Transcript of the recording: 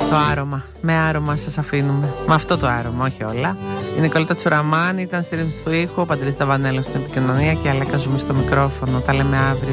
Το άρωμα. Με άρωμα σας αφήνουμε. Με αυτό το άρωμα, όχι όλα. Η Νικολέτα Τσουραμάνη ήταν στη ρύθμιση του ήχου, ο Παντελής Ταβανέλος στην επικοινωνία και η Αλέκα Ζουμί στο μικρόφωνο. Τα λέμε αύριο.